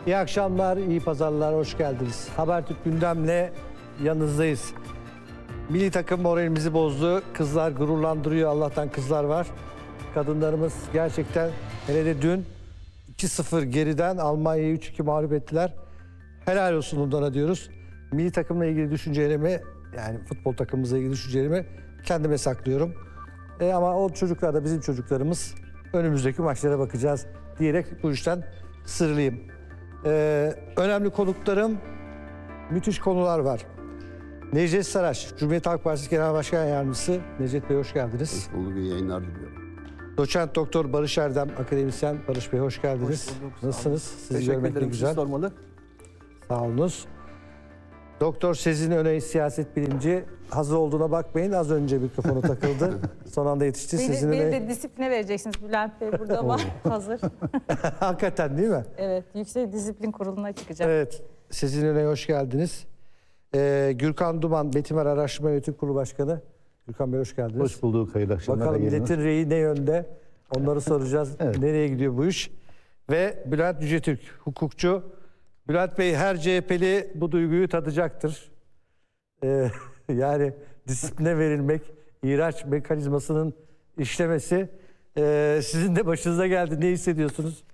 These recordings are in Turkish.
İyi akşamlar, iyi pazarlar, hoş geldiniz. Habertürk gündemle yanınızdayız. Milli takım moralimizi bozdu. Kızlar gururlandırıyor, Allah'tan kızlar var. Kadınlarımız gerçekten hele de dün 2-0 geriden Almanya'yı 3-2 mağlup ettiler. Helal olsun onlara diyoruz. Milli takımla ilgili düşüncelerimi, yani futbol takımımızla ilgili düşüncelerimi kendime saklıyorum. Ama o çocuklar da bizim çocuklarımız. Önümüzdeki maçlara bakacağız diyerek bu işten sıyrılayım. Önemli konuklarım, müthiş konular var. Necdet Saraç, Cumhuriyet Halk Partisi Genel Başkan Yardımcısı. Necdet Bey hoş geldiniz. Hoş bulduk, iyi yayınlar diliyorum. Doçent Doktor Barış Erdem, akademisyen. Barış Bey hoş geldiniz. Hoş bulduk, nasılsınız? Sizi görmek de güzel. Sormalı. Sağ olunuz. Doktor Sezin Öney, siyaset bilimci. Hazır olduğuna bakmayın. Az önce mikrofonu takıldı. Son anda yetişti. Beni de disipline vereceksiniz Bülent Bey burada ama hazır. Hakikaten değil mi? Evet, Yüksek Disiplin Kurulu'na çıkacağım. Evet. Sezin Öney hoş geldiniz. Gürkan Duman, Betimer Araştırma Yönetim Kurulu Başkanı. Gürkan Bey hoş geldiniz. Hoş bulduk, hayırlı akşamlar. Bakalım milletin reyi ne yönde? Onları soracağız. Evet. Nereye gidiyor bu iş? Ve Bülent Yücetürk, hukukçu. Bülent Bey her CHP'li bu duyguyu tadacaktır. Yani disipline verilmek, ihraç mekanizmasının işlemesi sizin de başınıza geldi. Ne hissediyorsunuz?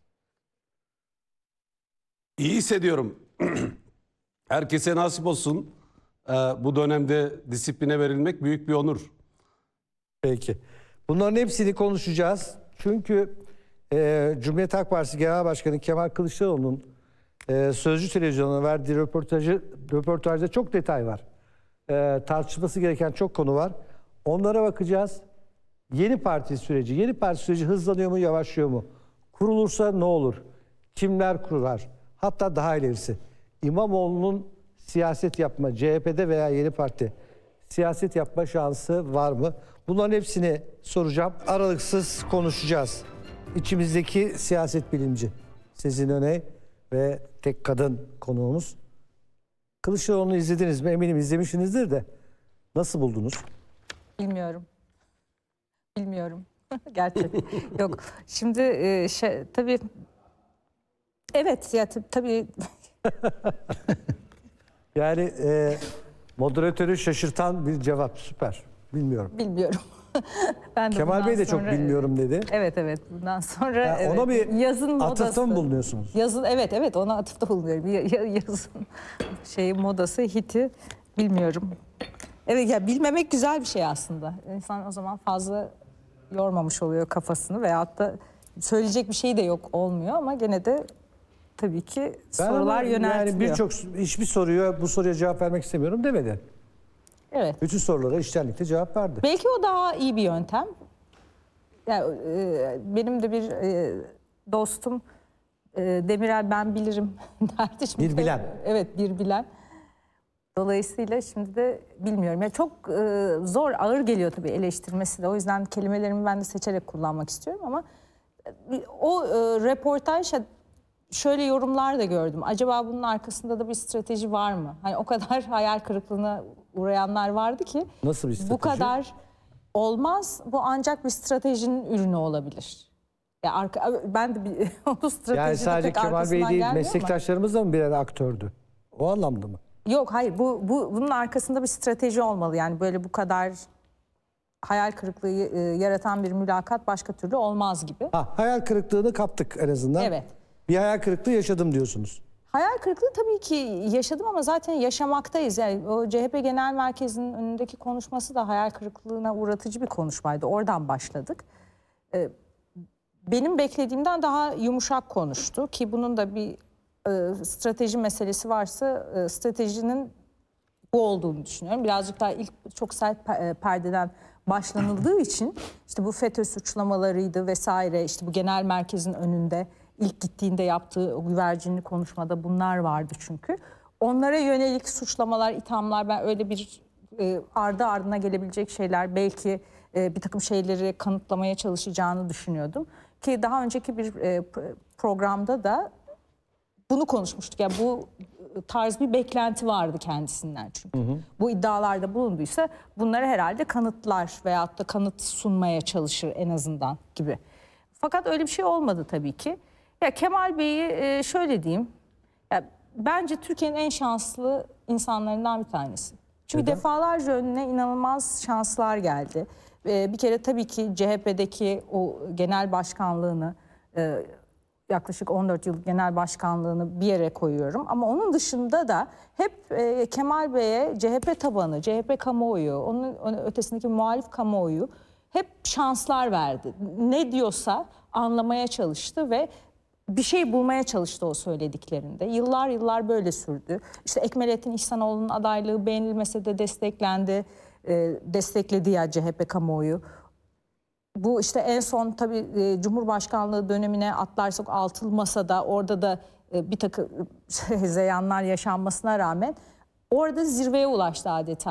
İyi hissediyorum. Herkese nasip olsun. Bu dönemde disipline verilmek büyük bir onur. Peki. Bunların hepsini konuşacağız. Çünkü Cumhuriyet Halk Partisi Genel Başkanı Kemal Kılıçdaroğlu'nun Sözcü Televizyonu'na verdiği röportajda çok detay var. Tartışılması gereken çok konu var. Onlara bakacağız. Yeni parti süreci hızlanıyor mu, yavaşlıyor mu? Kurulursa ne olur? Kimler kurar? Hatta daha ilerisi. İmamoğlu'nun siyaset yapma, CHP'de veya yeni parti siyaset yapma şansı var mı? Bunların hepsini soracağım. Aralıksız konuşacağız. İçimizdeki siyaset bilimci Sezin Öney ve tek kadın konuğumuz. Kılıçdaroğlu'nu izlediniz mi? Eminim izlemişsinizdir de. Nasıl buldunuz? Bilmiyorum. Gerçi yok. Şimdi tabii evet ya tabii Yani moderatörü şaşırtan bir cevap. Süper. Bilmiyorum. Ben de Kemal Bey de çok sonra, bilmiyorum dedi. Evet bundan sonra Yani ona bir yazın modası. atıfta mı bulunuyorsunuz? Yazın evet ona atıfta bulunuyorum. Yazın modası hiti bilmiyorum. Evet ya bilmemek güzel bir şey aslında. İnsan o zaman fazla yormamış oluyor kafasını veyahut da söyleyecek bir şey de yok olmuyor ama gene de tabii ki sorular yöneltiliyor. Yani hiçbir soruya bu soruya cevap vermek istemiyorum demedi. Evet. Bütün sorulara içtenlikle cevap verdi. Belki o daha iyi bir yöntem. Yani, benim de bir dostum Demirel ben bilirim derdi. Şimdi Bir bilen. Evet bir bilen. Dolayısıyla şimdi de bilmiyorum. Yani çok zor, ağır geliyor tabii eleştirmesi de. O yüzden kelimelerimi ben de seçerek kullanmak istiyorum ama o röportaj şöyle yorumlar da gördüm. Acaba bunun arkasında da bir strateji var mı? Hani o kadar hayal kırıklığına uğrayanlar vardı ki. Nasıl bir strateji? Bu kadar olmaz. Bu ancak bir stratejinin ürünü olabilir. Ya ben de o stratejide Yani sadece pek Kemal Bey değil, ama. meslektaşlarımız da mı birer aktördü? O anlamda mı? Yok hayır bunun arkasında bir strateji olmalı. Yani böyle bu kadar hayal kırıklığı yaratan bir mülakat başka türlü olmaz gibi. Hayal kırıklığını kaptık en azından. Evet. Bir hayal kırıklığı yaşadım diyorsunuz. Hayal kırıklığı tabii ki yaşadım ama zaten yaşamaktayız. Yani o CHP Genel Merkezi'nin önündeki konuşması da hayal kırıklığına uğratıcı bir konuşmaydı. Oradan başladık. Benim beklediğimden daha yumuşak konuştu ki bunun da bir strateji meselesi varsa stratejinin bu olduğunu düşünüyorum. Birazcık daha ilk çok sert perdeden başlanıldığı için işte bu FETÖ suçlamalarıydı vesaire, işte bu genel merkezin önünde ilk gittiğinde yaptığı o güvercinli konuşmada bunlar vardı çünkü. Onlara yönelik suçlamalar, ithamlar, ben öyle bir ardı ardına gelebilecek şeyler, belki bir takım şeyleri kanıtlamaya çalışacağını düşünüyordum. Ki daha önceki bir programda da bunu konuşmuştuk. Yani bu tarz bir beklenti vardı kendisinden çünkü. Bu iddialarda bulunduysa bunları herhalde kanıtlar veyahut da kanıt sunmaya çalışır en azından gibi. Fakat öyle bir şey olmadı tabii ki. Ya Kemal Bey'i şöyle diyeyim. Ya, bence Türkiye'nin en şanslı insanlarından bir tanesi. Çünkü Neden? defalarca önüne inanılmaz şanslar geldi. Bir kere tabii ki CHP'deki o genel başkanlığını, yaklaşık 14 yıl genel başkanlığını bir yere koyuyorum. Ama onun dışında da hep Kemal Bey'e CHP tabanı, CHP kamuoyu, onun ötesindeki muhalif kamuoyu hep şanslar verdi. Ne diyorsa anlamaya çalıştı ve bir şey bulmaya çalıştı o söylediklerinde. Yıllar yıllar böyle sürdü. İşte Ekmelettin İhsanoğlu'nun adaylığı beğenilmese de desteklendi. Destekledi ya CHP kamuoyu. Bu işte en son tabii Cumhurbaşkanlığı dönemine atlarsak altılı masada orada da bir takım hezeyanlar yaşanmasına rağmen orada zirveye ulaştı adeta.